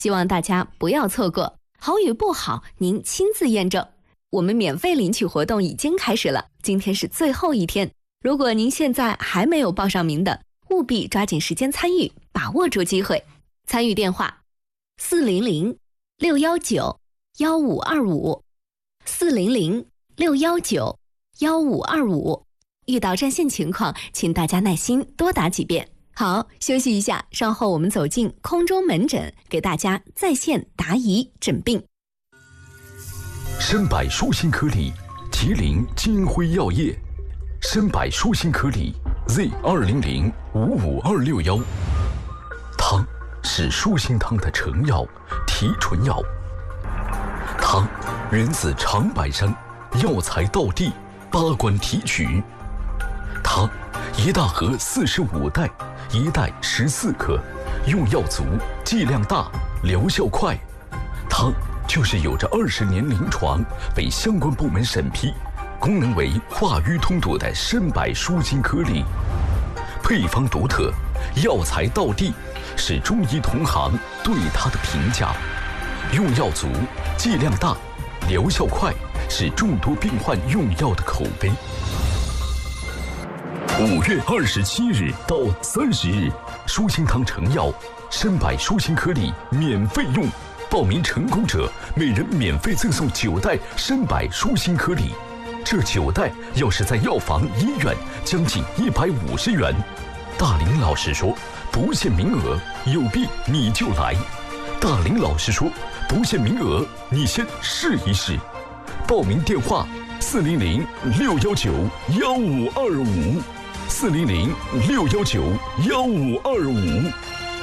希望大家不要错过，好与不好您亲自验证。我们免费领取活动已经开始了，今天是最后一天。如果您现在还没有报上名的，务必抓紧时间参与，把握住机会。参与电话400-619-1525，400-619-1525。遇到占线情况，请大家耐心多打几遍。好，休息一下，稍后我们走进空中门诊，给大家在线答疑诊病。 参百舒心颗粒，麒麟金辉药业，参百舒心颗粒 Z200-55261，汤是舒心汤的成药、提纯药。汤源自长白山，药材道地，八关提取。汤一大盒45袋，一袋14克，用药足，剂量大，疗效快。汤就是有着20年临床，被相关部门审批，功能为化瘀通堵的参百舒心颗粒。配方独特，药材道地，是中医同行对它的评价。用药足，剂量大，疗效快，是众多病患用药的口碑。5月27日到30日，舒心汤成药参百舒心颗粒免费用，报名成功者每人免费赠送9袋参百舒心颗粒。这9袋要是在药房、医院，将近150元。大林老师说，不限名额，有病你就来。大林老师说，不限名额，你先试一试。报名电话：400-619-1525，400-619-1525。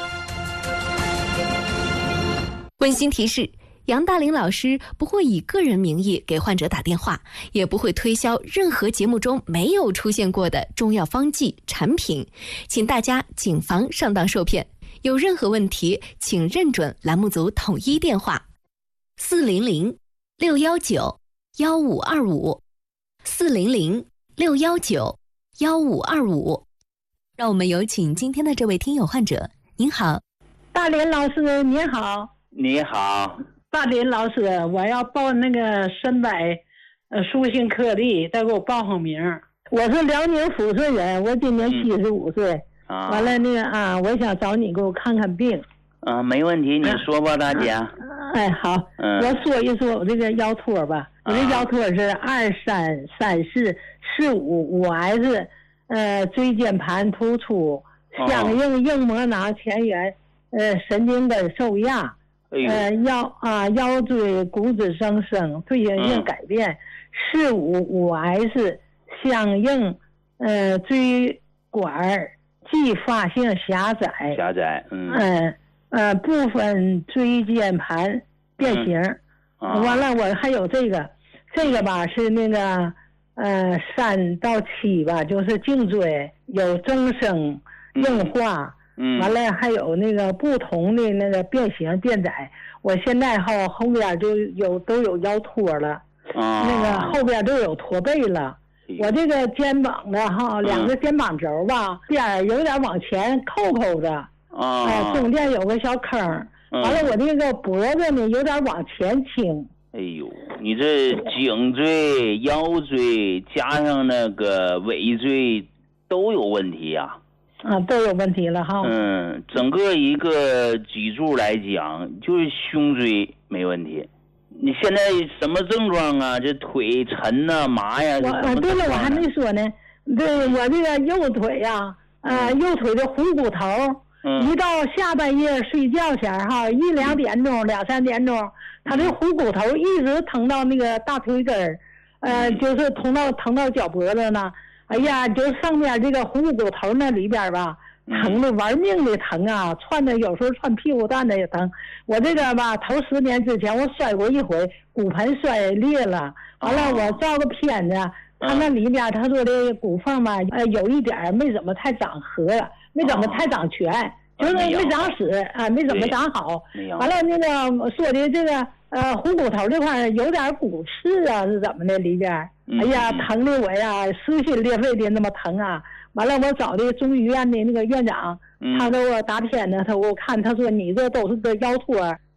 温馨提示，杨大林老师不会以个人名义给患者打电话，也不会推销任何节目中没有出现过的中药方剂产品，请大家谨防上当受骗。有任何问题，请认准栏目组统一电话：400-619-1525，400-619-1525。让我们有请今天的这位听友患者。您好， 大林老师您好。 你好， 大林老师，我要报那个参百舒心颗粒，再给我报上名。我是辽宁抚顺人，我今年75岁。完了那个我想找你给我看看病。 没问题，你说吧，大姐。 好，我说一说我这个腰托吧。我这腰托是233445-5S，椎间盘突出，响应硬膜囊前缘，神经根受压。腰椎骨质增生，退行性改变，455S 响应椎管继发性狭窄，部分椎间盘变形。完了我还有这个吧是那个3到7吧，就是颈椎有增生硬化。完了还有那个不同的那个变形变窄，我现在后边就都有腰托了，那个后边都有驼背了。我这个肩膀的两个肩膀轴吧，边有点往前扣的，中间有个小坑。完了我这个脖子呢有点往前倾。 哎呦，你这颈椎、腰椎加上那个尾椎都有问题呀。 都有问题了哈。 整个一个脊柱来讲，就是胸椎没问题。你现在什么症状啊？这腿沉呐、麻呀？ 对了，我还没说呢。对，我这个右腿呀，右腿的虎骨头，一到下半夜睡觉前1、2点钟、2、3点钟，他这虎骨头一直疼到那个大腿根就是疼到脚脖子呢。哎呀，就上面这个虎骨头那里边吧，疼的玩命的疼啊！有时候窜屁股蛋子也疼。我这个吧，头10年之前我摔过一回，骨盆摔裂了。完了我照个片子，他那里边他说的骨缝吧，有一点没怎么太长合，没怎么太长全，就是没长死没怎么长好。完了那个说的这个虎骨头这块有点骨刺啊，是怎么的里边？哎呀，疼的我呀，撕心裂肺的那么疼啊！完了，我找的中医院的那个院长， 他给我打片子，他给我看，他说你这都是这腰托，